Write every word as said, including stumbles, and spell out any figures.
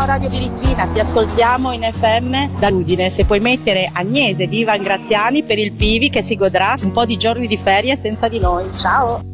Ciao Radio Birichina, ti ascoltiamo in F M da Udine. Se puoi mettere Agnese di Ivan Graziani per il Pivi che si godrà un po' di giorni di ferie senza di noi. Ciao!